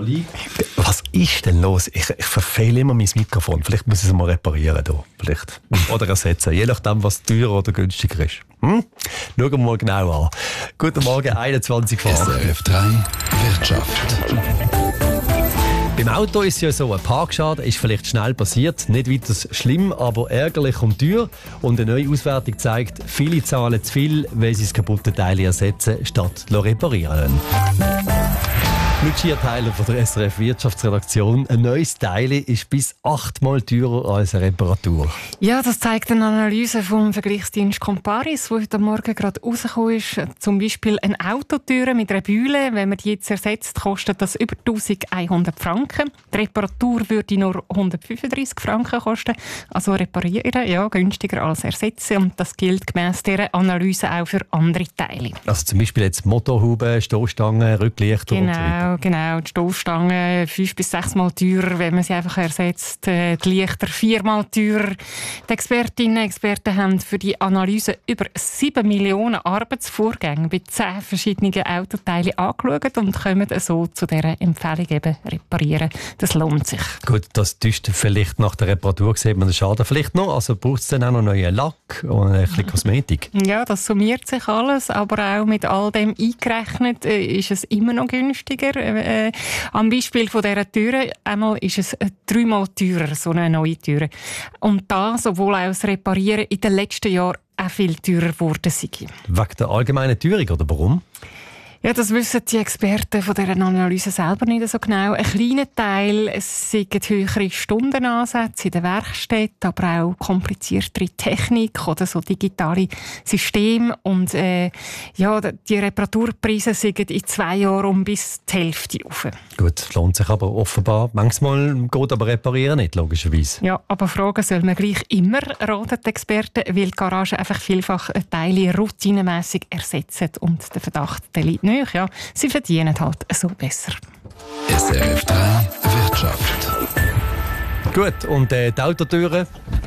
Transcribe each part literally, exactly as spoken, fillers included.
Was ist denn los? Ich, ich verfehle immer mein Mikrofon. Vielleicht muss ich es mal reparieren. Hier. Vielleicht. Oder ersetzen. Je nachdem, was teurer oder günstiger ist. Hm? Schauen wir mal genau an. Guten Morgen, einundzwanzig vor acht. S R F drei Wirtschaft. Beim Auto ist es ja so, ein Parkschaden ist vielleicht schnell passiert, nicht weiter schlimm, aber ärgerlich und teuer. Und eine neue Auswertung zeigt, viele zahlen zu viel, weil sie das kaputte Teil ersetzen, statt reparieren lassen. Lucia Theiler von der S R F Wirtschaftsredaktion. Ein neues Teil ist bis achtmal teurer als eine Reparatur. Ja, das zeigt eine Analyse vom Vergleichsdienst Comparis, die heute Morgen gerade rausgekommen ist. Zum Beispiel eine Autotür mit einer Bühle. Wenn man die jetzt ersetzt, kostet das über eintausendeinhundert Franken. Die Reparatur würde nur hundertfünfunddreissig Franken kosten. Also reparieren, ja, günstiger als ersetzen. Und das gilt gemäss dieser Analyse auch für andere Teile. Also zum Beispiel jetzt Motorhaube, Stoßstangen, Rücklichter genau. und so weiter. Genau, die Stoßstangen fünf bis sechs Mal teurer, wenn man sie einfach ersetzt. Die Lichter viermal teurer. Die Expertinnen und Experten haben für die Analyse über sieben Millionen Arbeitsvorgänge bei zehn verschiedenen Autoteilen angeschaut und kommen so zu dieser Empfehlung eben reparieren. Das lohnt sich. Gut, das täuscht vielleicht nach der Reparatur, sieht man den Schaden vielleicht noch. Also braucht es dann auch noch neuen Lack und ein bisschen Kosmetik? Ja, das summiert sich alles, aber auch mit all dem eingerechnet äh, ist es immer noch günstiger. Äh, am Beispiel von dieser Türe, einmal ist es äh, dreimal teurer, so eine neue Türe. Und das, obwohl auch das Reparieren in den letzten Jahren auch viel teurer geworden sei. Wegen der allgemeinen Teuerung, oder warum? Ja, das wissen die Experten von dieser Analyse selber nicht so genau. Ein kleiner Teil sind höhere Stundenansätze in der Werkstatt, aber auch kompliziertere Technik oder so digitale Systeme. Und äh, ja, die Reparaturpreise sind in zwei Jahren um bis die Hälfte auf. Gut, lohnt sich aber offenbar. Manchmal geht aber reparieren nicht, logischerweise. Ja, aber fragen soll man gleich immer, raten die Experten, weil die Garage einfach vielfach Teile routinemässig ersetzen und der Verdacht der liegt nicht. Ja, sie verdienen halt so besser. S R F drei Wirtschaft. Gut, und äh, die Autotüre,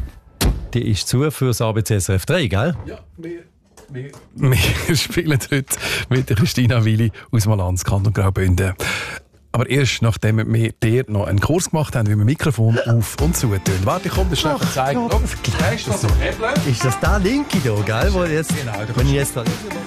die ist zu für das A B C S R F drei, gell? Ja, wir, wir, wir spielen heute mit der Christina Willi aus Malanz, Kanton Graubünden. Aber erst nachdem wir dir noch einen Kurs gemacht haben, wie wir Mikrofon auf- und zu tun. Warte, ich komme dir schnell zeigen. Ist das der linke hier, gell? Wo jetzt, Genau, wenn ich jetzt